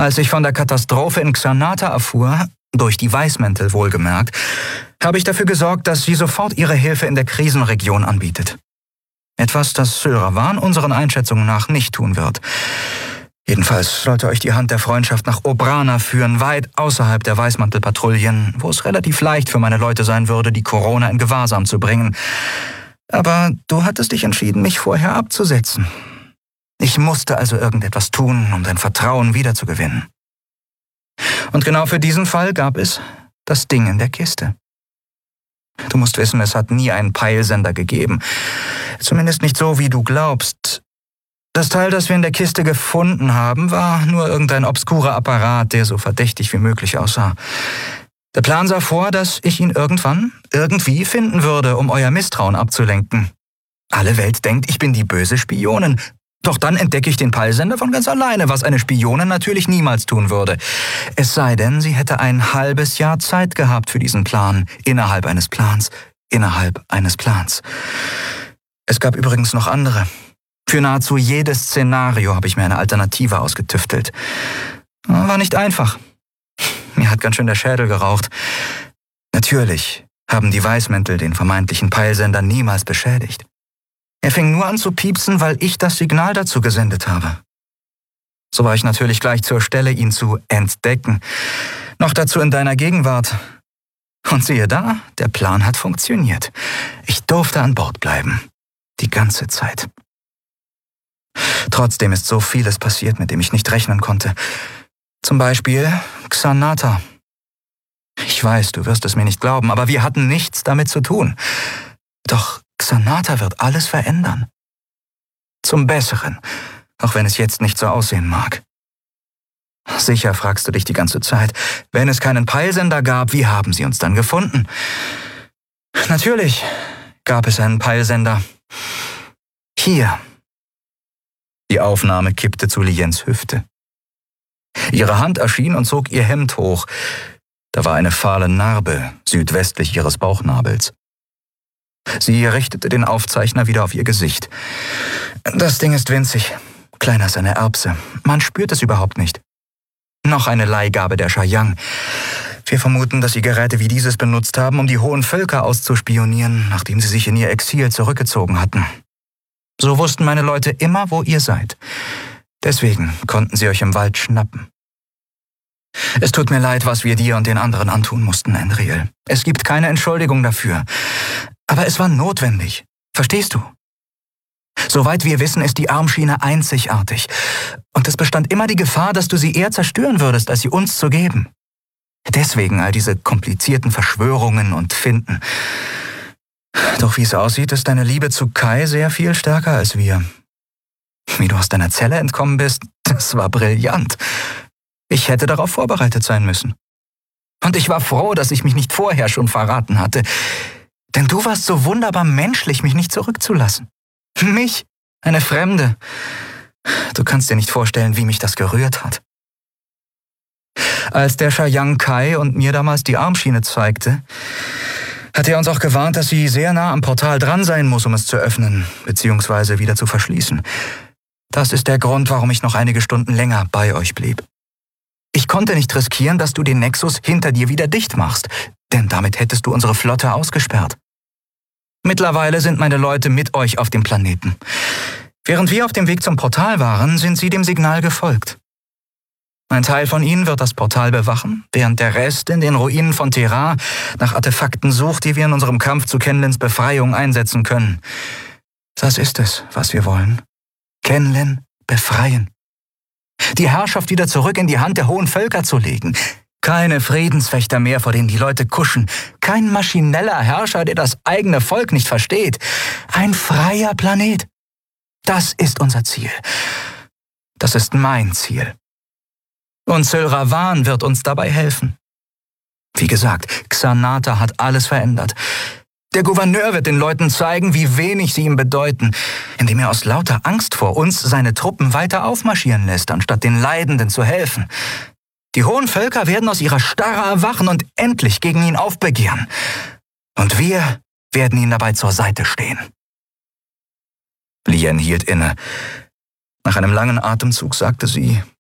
Als ich von der Katastrophe in Xanata erfuhr, durch die Weißmäntel wohlgemerkt, habe ich dafür gesorgt, dass sie sofort ihre Hilfe in der Krisenregion anbietet. Etwas, das Syl Ravan unseren Einschätzungen nach nicht tun wird. Jedenfalls sollte euch die Hand der Freundschaft nach Obrana führen, weit außerhalb der Weißmantelpatrouillen, wo es relativ leicht für meine Leute sein würde, die Corona in Gewahrsam zu bringen. Aber du hattest dich entschieden, mich vorher abzusetzen. Ich musste also irgendetwas tun, um dein Vertrauen wiederzugewinnen. Und genau für diesen Fall gab es das Ding in der Kiste. Du musst wissen, es hat nie einen Peilsender gegeben. Zumindest nicht so, wie du glaubst. Das Teil, das wir in der Kiste gefunden haben, war nur irgendein obskurer Apparat, der so verdächtig wie möglich aussah. Der Plan sah vor, dass ich ihn irgendwann irgendwie finden würde, um euer Misstrauen abzulenken. Alle Welt denkt, ich bin die böse Spionin. Doch dann entdecke ich den Peilsender von ganz alleine, was eine Spionin natürlich niemals tun würde. Es sei denn, sie hätte ein halbes Jahr Zeit gehabt für diesen Plan, innerhalb eines Plans. Es gab übrigens noch andere. Für nahezu jedes Szenario habe ich mir eine Alternative ausgetüftelt. War nicht einfach. Mir hat ganz schön der Schädel geraucht. Natürlich haben die Weißmäntel den vermeintlichen Peilsender niemals beschädigt. Er fing nur an zu piepsen, weil ich das Signal dazu gesendet habe. So war ich natürlich gleich zur Stelle, ihn zu entdecken. Noch dazu in deiner Gegenwart. Und siehe da, der Plan hat funktioniert. Ich durfte an Bord bleiben. Die ganze Zeit. Trotzdem ist so vieles passiert, mit dem ich nicht rechnen konnte. Zum Beispiel Xanata. Ich weiß, du wirst es mir nicht glauben, aber wir hatten nichts damit zu tun. Doch Xanata wird alles verändern. Zum Besseren, auch wenn es jetzt nicht so aussehen mag. Sicher fragst du dich die ganze Zeit, wenn es keinen Peilsender gab, wie haben sie uns dann gefunden? Natürlich gab es einen Peilsender. Hier. Die Aufnahme kippte zu Liens Hüfte. Ihre Hand erschien und zog ihr Hemd hoch. Da war eine fahle Narbe südwestlich ihres Bauchnabels. Sie richtete den Aufzeichner wieder auf ihr Gesicht. Das Ding ist winzig, kleiner als eine Erbse. Man spürt es überhaupt nicht. Noch eine Leihgabe der Shayang. Wir vermuten, dass sie Geräte wie dieses benutzt haben, um die hohen Völker auszuspionieren, nachdem sie sich in ihr Exil zurückgezogen hatten. So wussten meine Leute immer, wo ihr seid. Deswegen konnten sie euch im Wald schnappen. Es tut mir leid, was wir dir und den anderen antun mussten, Enriel. Es gibt keine Entschuldigung dafür. Aber es war notwendig. Verstehst du? Soweit wir wissen, ist die Armschiene einzigartig. Und es bestand immer die Gefahr, dass du sie eher zerstören würdest, als sie uns zu geben. Deswegen all diese komplizierten Verschwörungen und Finden. Doch wie es aussieht, ist deine Liebe zu Kai sehr viel stärker als wir. Wie du aus deiner Zelle entkommen bist, das war brillant. Ich hätte darauf vorbereitet sein müssen. Und ich war froh, dass ich mich nicht vorher schon verraten hatte. Denn du warst so wunderbar menschlich, mich nicht zurückzulassen. Mich, eine Fremde. Du kannst dir nicht vorstellen, wie mich das gerührt hat. Als der Shayang Kai und mir damals die Armschiene zeigte, hat er uns auch gewarnt, dass sie sehr nah am Portal dran sein muss, um es zu öffnen, beziehungsweise wieder zu verschließen. Das ist der Grund, warum ich noch einige Stunden länger bei euch blieb. Ich konnte nicht riskieren, dass du den Nexus hinter dir wieder dicht machst, denn damit hättest du unsere Flotte ausgesperrt. Mittlerweile sind meine Leute mit euch auf dem Planeten. Während wir auf dem Weg zum Portal waren, sind sie dem Signal gefolgt. Ein Teil von ihnen wird das Portal bewachen, während der Rest in den Ruinen von Terra nach Artefakten sucht, die wir in unserem Kampf zu Kenlins Befreiung einsetzen können. Das ist es, was wir wollen. Kenlin befreien. Die Herrschaft wieder zurück in die Hand der hohen Völker zu legen. Keine Friedenswächter mehr, vor denen die Leute kuschen. Kein maschineller Herrscher, der das eigene Volk nicht versteht. Ein freier Planet. Das ist unser Ziel. Das ist mein Ziel. Und Syl Ravan wird uns dabei helfen. Wie gesagt, Xanata hat alles verändert. Der Gouverneur wird den Leuten zeigen, wie wenig sie ihm bedeuten, indem er aus lauter Angst vor uns seine Truppen weiter aufmarschieren lässt, anstatt den Leidenden zu helfen. Die hohen Völker werden aus ihrer Starre erwachen und endlich gegen ihn aufbegehren. Und wir werden ihnen dabei zur Seite stehen. Lien hielt inne. Nach einem langen Atemzug sagte sie: